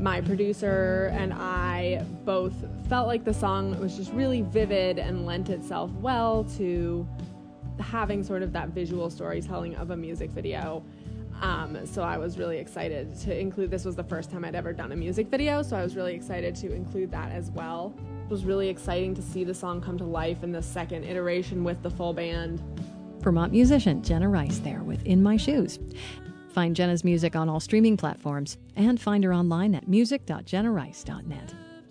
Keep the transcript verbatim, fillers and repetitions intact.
my producer and I both felt like the song was just really vivid and lent itself well to having sort of that visual storytelling of a music video. Um, so I was really excited to include, this was the first time I'd ever done a music video, so I was really excited to include that as well. It was really exciting to see the song come to life in the second iteration with the full band. Vermont musician Jenna Rice there with In My Shoes. Find Jenna's music on all streaming platforms and find her online at music dot jenna rice dot net.